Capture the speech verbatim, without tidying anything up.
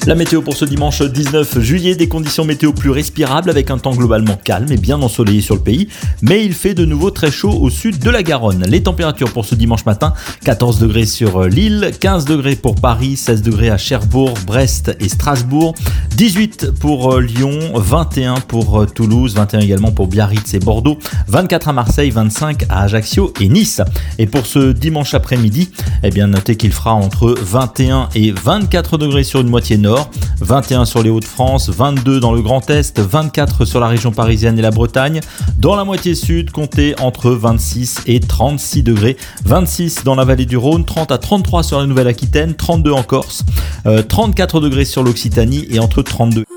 La météo pour ce dimanche dix-neuf juillet, des conditions météo plus respirables avec un temps globalement calme et bien ensoleillé sur le pays, mais il fait de nouveau très chaud au sud de la Garonne. Les températures pour ce dimanche matin, quatorze degrés sur Lille, quinze degrés pour Paris, seize degrés à Cherbourg, Brest et Strasbourg, dix-huit pour Lyon, vingt et un pour Toulouse, vingt et un également pour Biarritz et Bordeaux, vingt-quatre à Marseille, vingt-cinq à Ajaccio et Nice. Et pour ce dimanche après-midi, eh bien notez qu'il fera entre vingt et un et vingt-quatre degrés sur une moitié nord, vingt et un sur les Hauts-de-France, vingt-deux dans le Grand Est, vingt-quatre sur la région parisienne et la Bretagne. Dans la moitié sud, comptez entre vingt-six et trente-six degrés, vingt-six dans la vallée du Rhône, trente à trente-trois sur la Nouvelle-Aquitaine, trente-deux en Corse, euh, trente-quatre degrés sur l'Occitanie et entre trente-deux